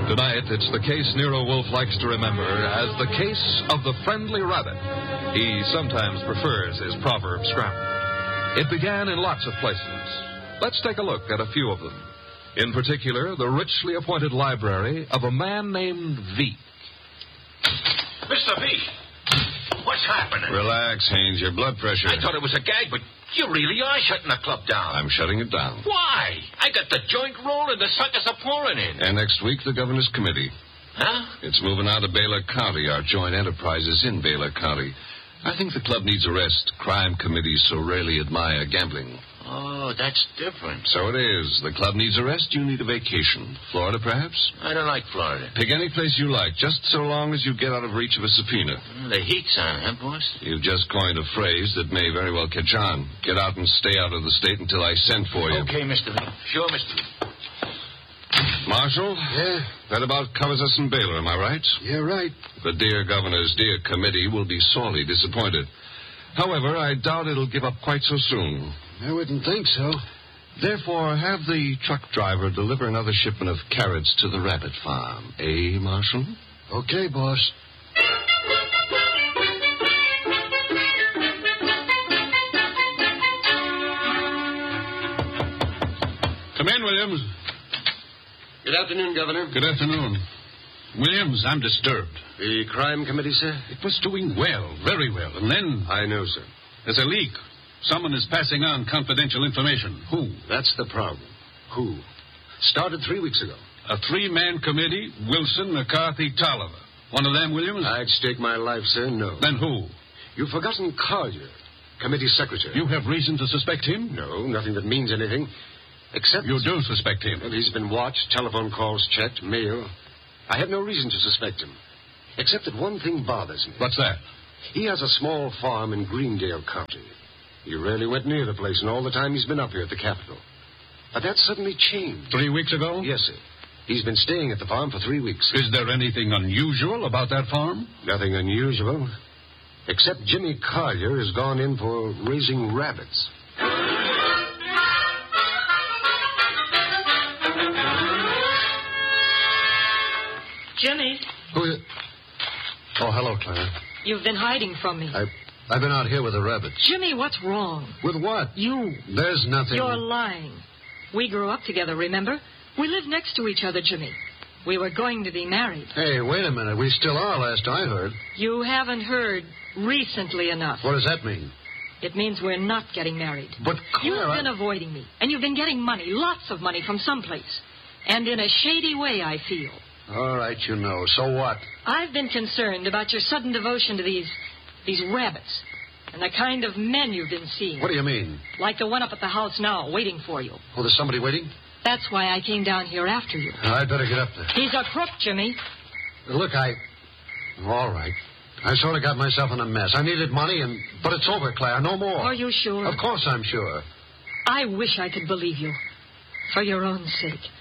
Tonight, it's the case Nero Wolfe likes to remember as the case of the friendly rabbit. He sometimes prefers his proverb scramble. It began in lots of places. Let's take a look at a few of them. In particular, the richly appointed library of a man named Veek. Mr. Veek, what's happening? Relax, Haynes. Your blood pressure. I thought it was a gag, but you really are shutting the club down. I'm shutting it down. Why? I got the joint rolling. The suckers are pouring in. And next week, the governor's committee. Huh? It's moving out of Baylor County. Our joint enterprise is in Baylor County. I think the club needs a rest. Crime committees so rarely admire gambling. Oh, that's different. So it is. The club needs a rest. You need a vacation. Florida, perhaps? I don't like Florida. Pick any place you like, just so long as you get out of reach of a subpoena. The heat's on, huh, boss? You've just coined a phrase that may very well catch on. Get out and stay out of the state until I send for you. Okay, Mr. Veek. Sure, Mr. Veek. Marshal? Yeah? That about covers us in Baylor, am I right? Yeah, right. The dear governor's dear committee will be sorely disappointed. However, I doubt it'll give up quite so soon. I wouldn't think so. Therefore, have the truck driver deliver another shipment of carrots to the rabbit farm. Eh, Marshal? Okay, boss. Come in, Williams. Good afternoon, Governor. Good afternoon. Williams, I'm disturbed. The crime committee, sir? It was doing well, very well, and then... I know, sir. There's a leak. Someone is passing on confidential information. Who? That's the problem. Who? Started 3 weeks ago. A three-man committee, Wilson, McCarthy, Tolliver. One of them, Williams? I'd stake my life, sir, no. Then who? You've forgotten Collier, committee secretary. You have reason to suspect him? No, nothing that means anything. Except... You do suspect him? Well, he's been watched, telephone calls checked, mail. I have no reason to suspect him. Except that one thing bothers me. What's that? He has a small farm in Greendale County. He rarely went near the place in all the time he's been up here at the Capitol. But that suddenly changed. 3 weeks ago? Yes, sir. He's been staying at the farm for 3 weeks. Is there anything unusual about that farm? Nothing unusual. Except Jimmy Collier has gone in for raising rabbits. Jimmy, Oh, hello, Clara. you've been hiding from me. I've been out here with the rabbits. Jimmy, what's wrong? With what? You. There's nothing. You're lying. We grew up together, remember? We lived next to each other, Jimmy. We were going to be married. Hey, wait a minute. We still are, last I heard. You haven't heard recently enough. What does that mean? It means we're not getting married. But, Clara... You've been avoiding me, and you've been getting money, lots of money from someplace. And in a shady way, I feel. All right, you know. So what? I've been concerned about your sudden devotion to these rabbits and the kind of men you've been seeing. What do you mean? Like the one up at the house now, waiting for you. Oh, there's somebody waiting? That's why I came down here after you. I'd better get up there. He's a crook, Jimmy. Look, all right. I sort of got myself in a mess. I needed money, but it's over, Claire. No more. Are you sure? Of course I'm sure. I wish I could believe you. For your own sake.